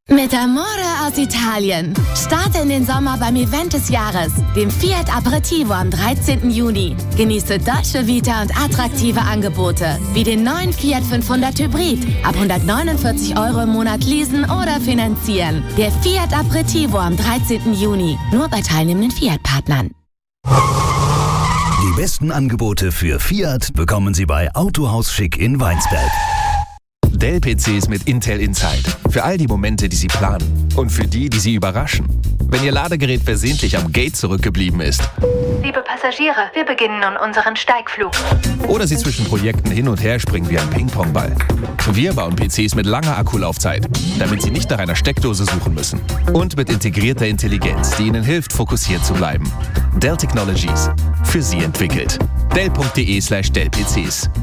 Mit Amore aus Italien. Starte in den Sommer beim Event des Jahres, dem Fiat Aperitivo am 13. Juni. Genieße Dolce Vita und attraktive Angebote, wie den neuen Fiat 500 Hybrid. Ab 149 € im Monat leasen oder finanzieren. Der Fiat Aperitivo am 13. Juni. Nur bei teilnehmenden Fiat-Partnern. Die besten Angebote für Fiat bekommen Sie bei Autohaus Schick in Weinsberg. Dell-PCs mit Intel Inside. Für all die Momente, die Sie planen. Und für die, die Sie überraschen. Wenn Ihr Ladegerät versehentlich am Gate zurückgeblieben ist. Liebe Passagiere, wir beginnen nun unseren Steigflug. Oder Sie zwischen Projekten hin und her springen wie ein Ping-Pong-Ball. Wir bauen PCs mit langer Akkulaufzeit, damit Sie nicht nach einer Steckdose suchen müssen. Und mit integrierter Intelligenz, die Ihnen hilft, fokussiert zu bleiben. Dell Technologies. Für Sie entwickelt. Dell.de/Dell-PCs.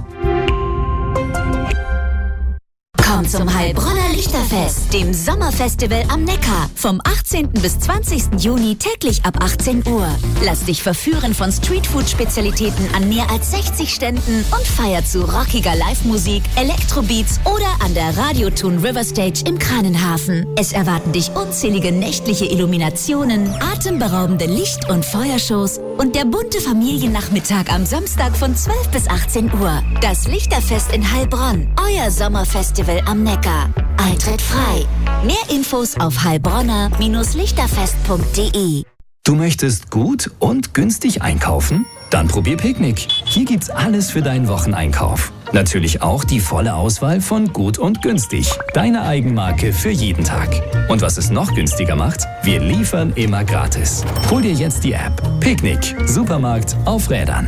Komm zum Heilbronner Lichterfest, dem Sommerfestival am Neckar. Vom 18. bis 20. Juni täglich ab 18 Uhr. Lass dich verführen von Streetfood-Spezialitäten an mehr als 60 Ständen und feier zu rockiger Live-Musik, Elektrobeats oder an der Radioton River Stage im Kranenhafen. Es erwarten dich unzählige nächtliche Illuminationen, atemberaubende Licht- und Feuershows und der bunte Familiennachmittag am Samstag von 12 bis 18 Uhr. Das Lichterfest in Heilbronn, euer Sommerfestival am Neckar. Eintritt frei. Mehr Infos auf heilbronner-lichterfest.de. Du möchtest gut und günstig einkaufen? Dann probier Picknick. Hier gibt's alles für deinen Wocheneinkauf. Natürlich auch die volle Auswahl von gut und günstig. Deine Eigenmarke für jeden Tag. Und was es noch günstiger macht? Wir liefern immer gratis. Hol dir jetzt die App. Picknick. Supermarkt auf Rädern.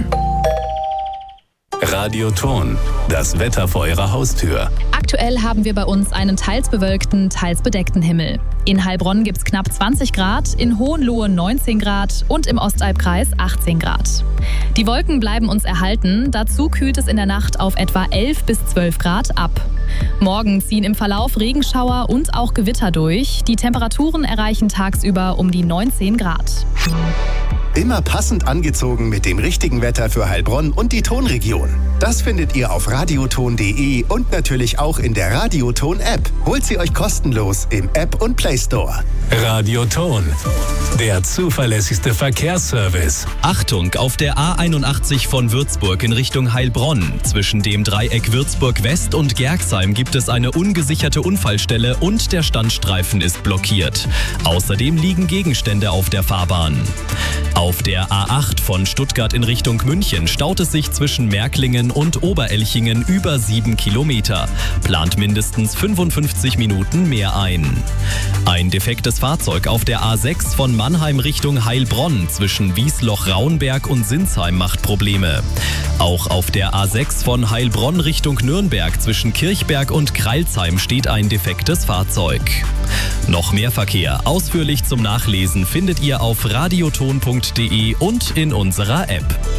Radioton, das Wetter vor Ihrer Haustür. Aktuell haben wir bei uns einen teils bewölkten, teils bedeckten Himmel. In Heilbronn gibt es knapp 20 Grad, in Hohenlohe 19 Grad und im Ostalbkreis 18 Grad. Die Wolken bleiben uns erhalten, dazu kühlt es in der Nacht auf etwa 11 bis 12 Grad ab. Morgen ziehen im Verlauf Regenschauer und auch Gewitter durch. Die Temperaturen erreichen tagsüber um die 19 Grad. Immer passend angezogen mit dem richtigen Wetter für Heilbronn und die Tonregion. Das findet ihr auf radioton.de und natürlich auch in der Radioton-App. Holt sie euch kostenlos im App und Play Store. Radioton, der zuverlässigste Verkehrsservice. Achtung, auf der A81 von Würzburg in Richtung Heilbronn. Zwischen dem Dreieck Würzburg West und Gerxheim gibt es eine ungesicherte Unfallstelle und der Standstreifen ist blockiert. Außerdem liegen Gegenstände auf der Fahrbahn. Auf der A8 von Stuttgart in Richtung München staut es sich zwischen Märklingen und Oberelchingen über 7 Kilometer. Plant mindestens 55 Minuten mehr ein. Ein defektes Fahrzeug auf der A6 von Mannheim Richtung Heilbronn zwischen Wiesloch-Raunberg und Sinsheim macht Probleme. Auch auf der A6 von Heilbronn Richtung Nürnberg zwischen Kirchberg und Kreilsheim steht ein defektes Fahrzeug. Noch mehr Verkehr ausführlich zum Nachlesen findet ihr auf radioton.de und in unserer App.